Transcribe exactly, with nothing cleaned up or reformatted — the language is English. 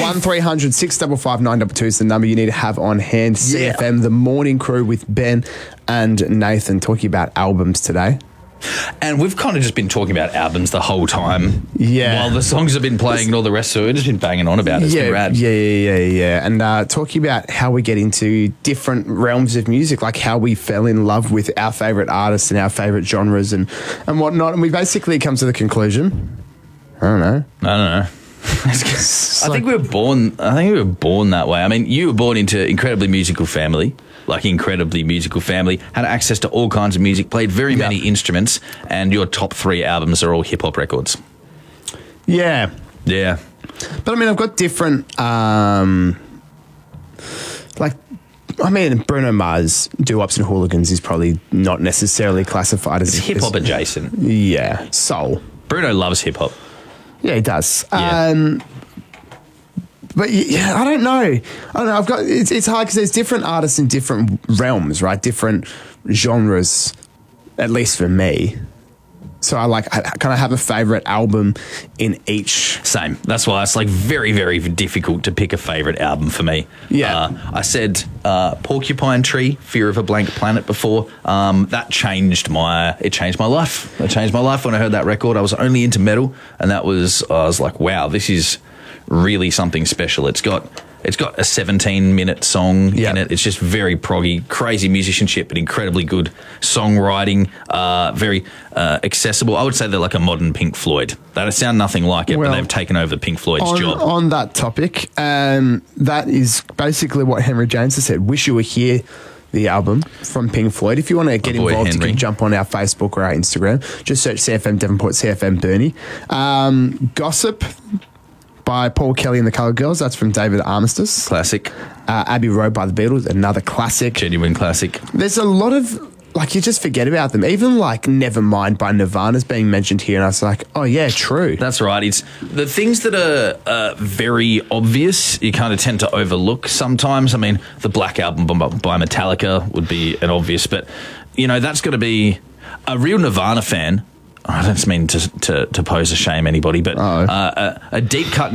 one three hundred six five five nine two two is the number you need to have on hand. Yeah. C F M, the morning crew with Ben and Nathan talking about albums today. And we've kind of just been talking about albums the whole time. Yeah. While the songs have been playing and all the rest of it, we've just been banging on about it. It's yeah, been rad. Yeah, yeah, yeah, yeah. And uh, talking about how we get into different realms of music, like how we fell in love with our favourite artists and our favourite genres and, and whatnot. And we basically come to the conclusion, I don't know. I don't know. I think we were born. I think we were born that way. I mean, you were born into incredibly musical family, like incredibly musical family, had access to all kinds of music, played very many yeah. instruments, and your top three albums are all hip hop records. Yeah, yeah. But I mean, I've got different, um, like. I mean, Bruno Mars, Doo-Wops and Hooligans is probably not necessarily classified as hip hop adjacent. Yeah, soul. Bruno loves hip hop. Yeah, he does. Yeah. Um, but yeah, I don't know. I don't know. I've got it's, it's hard because there's different artists in different realms, right? Different genres, at least for me. So I like, I kind of have a favorite album in each. Same. That's why it's like very, very difficult to pick a favorite album for me. Yeah. Uh, I said uh, Porcupine Tree, Fear of a Blank Planet before. Um, that changed my, it changed my life. It changed my life when I heard that record. I was only into metal, and that was, I was like, wow, this is really something special. It's got, it's got a seventeen minute song yep. in it. It's just very proggy, crazy musicianship, but incredibly good songwriting, uh, very uh, accessible. I would say they're like a modern Pink Floyd. They sound nothing like it, well, but they've taken over Pink Floyd's on, job. On that topic, um, that is basically what Henry James has said. Wish You Were Here, the album from Pink Floyd. If you want to get boy, involved, Henry. you can jump on our Facebook or our Instagram. Just search C F M Devonport, C F M Burnie. Um, Gossip by Paul Kelly and the Colour Girls. That's from David Armistice. Classic. Uh, Abbey Road by the Beatles, another classic. Genuine classic. There's a lot of, like, you just forget about them. Even, like, Nevermind by Nirvana's being mentioned here, and I was like, oh, yeah, true. That's right. It's the things that are uh, very obvious, you kind of tend to overlook sometimes. I mean, the Black Album by Metallica would be an obvious, but, you know, that's got to be a real Nirvana fan. I don't mean to, to, to pose a shame anybody, but uh, a, a deep cut